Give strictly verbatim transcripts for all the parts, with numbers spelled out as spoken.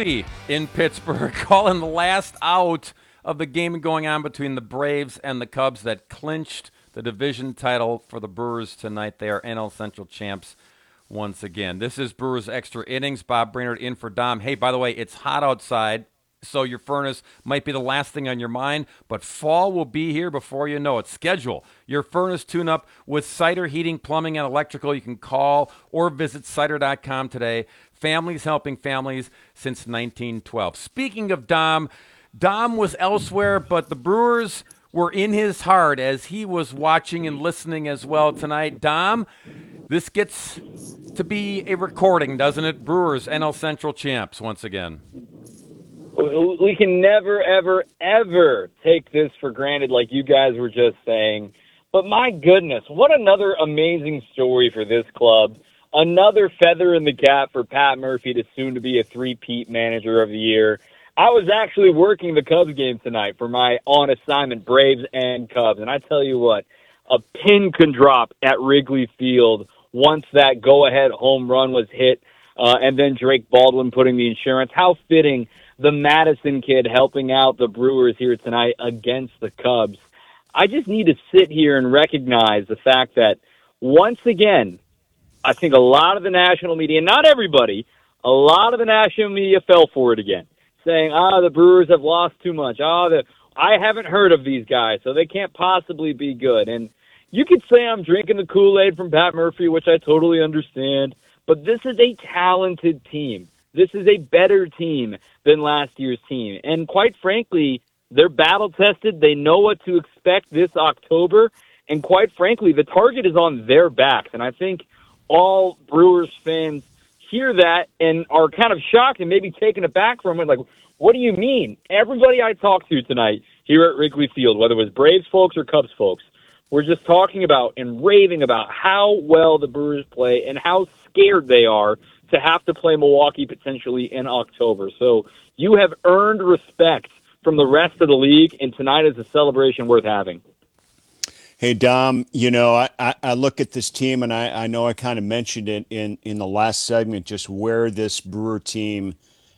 Rudy in Pittsburgh calling the last out of the game going on between the Braves and the Cubs that clinched the division title for the Brewers tonight. They are N L Central champs once again. This is Brewers Extra Innings. Bob Brainerd in for Dom. Hey, by the way, it's hot outside, so your furnace might be the last thing on your mind, but fall will be here before you know it. Schedule your furnace tune-up with Cider Heating, Plumbing, and Electrical. You can call or visit cider dot com today. Families helping families since nineteen twelve. Speaking of Dom, Dom was elsewhere, but the Brewers were in his heart as he was watching and listening as well tonight. Dom, this gets to be a recording, doesn't it? Brewers, N L Central champs once again. We can never, ever, ever take this for granted like you guys were just saying. But my goodness, what another amazing story for this club. Another feather in the cap for Pat Murphy to soon to be a three-peat manager of the year. I was actually working the Cubs game tonight for my on assignment Braves and Cubs. And I tell you what, a pin can drop at Wrigley Field once that go-ahead home run was hit. Uh, and then Drake Baldwin putting the insurance. How fitting, the Madison kid helping out the Brewers here tonight against the Cubs. I just need to sit here and recognize the fact that once again, I think a lot of the national media, not everybody, a lot of the national media fell for it again, saying, ah, the Brewers have lost too much. Ah, the I haven't heard of these guys, so they can't possibly be good. And you could say I'm drinking the Kool-Aid from Pat Murphy, which I totally understand, but this is a talented team. This is a better team than last year's team. And quite frankly, they're battle-tested. They know what to expect this October. And quite frankly, the target is on their backs. And I think all Brewers fans hear that and are kind of shocked and maybe taken aback from it. Like, what do you mean? Everybody I talked to tonight here at Wrigley Field, whether it was Braves folks or Cubs folks, were just talking about and raving about how well the Brewers play and how scared they are to have to play Milwaukee potentially in October. So you have earned respect from the rest of the league, and tonight is a celebration worth having. Hey, Dom, you know, I, I, I look at this team, and I, I know I kind of mentioned it in, in the last segment, just where this Brewer team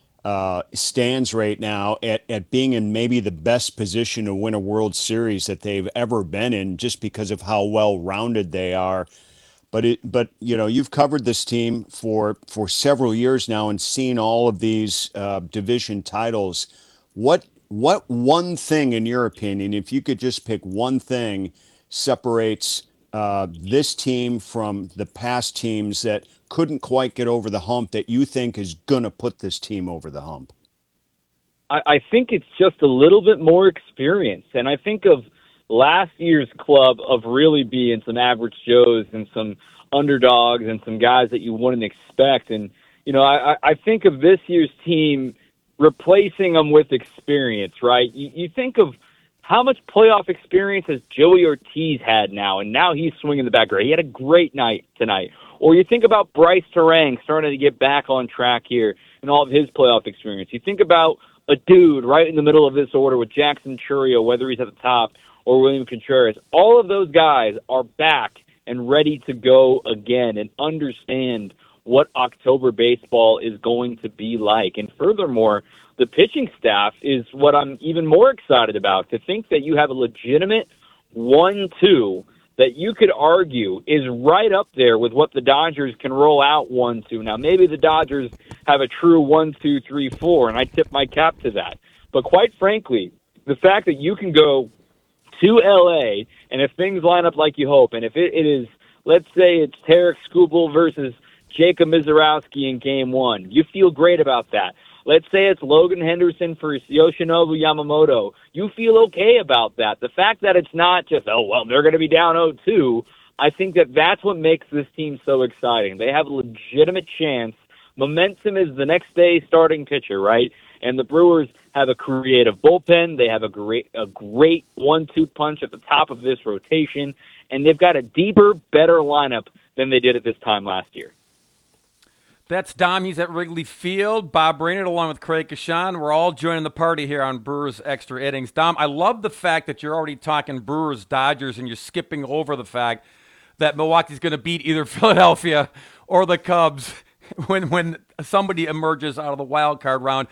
uh, stands right now at, at being in maybe the best position to win a World Series that they've ever been in, just because of how well-rounded they are. But, it, but you know, you've covered this team for, for several years now and seen all of these uh, division titles. What what one thing, in your opinion, if you could just pick one thing, separates uh, this team from the past teams that couldn't quite get over the hump that you think is going to put this team over the hump? I, I think it's just a little bit more experience. And I think of last year's club of really being some average Joes and some underdogs and some guys that you wouldn't expect. And, you know, I, I think of this year's team replacing them with experience, right? You, you think of how much playoff experience has Joey Ortiz had now, and now he's swinging the back. He had a great night tonight. Or you think about Bryce Terang starting to get back on track here and all of his playoff experience. You think about a dude right in the middle of this order with Jackson Chourio, whether he's at the top or William Contreras. All of those guys are back and ready to go again and understand what October baseball is going to be like. And furthermore, the pitching staff is what I'm even more excited about. To think that you have a legitimate one two that you could argue is right up there with what the Dodgers can roll out one two. Now, maybe the Dodgers have a true one two three four, and I tip my cap to that. But quite frankly, the fact that you can go to L A, and if things line up like you hope, and if it, it is, let's say it's Tarek Skubal versus Jacob Mizorowski in game one, you feel great about that. Let's say it's Logan Henderson for Yoshinobu Yamamoto. You feel okay about that. The fact that it's not just, oh, well, they're going to be down oh two, I think that that's what makes this team so exciting. They have a legitimate chance. Momentum is the next day starting pitcher, right? And the Brewers have a creative bullpen. They have a great a great one two punch at the top of this rotation. And they've got a deeper, better lineup than they did at this time last year. That's Dom. He's at Wrigley Field. Bob Brainerd along with Craig Kashan. We're all joining the party here on Brewers Extra Innings. Dom, I love the fact that you're already talking Brewers, Dodgers, and you're skipping over the fact that Milwaukee's going to beat either Philadelphia or the Cubs when when somebody emerges out of the wild card round.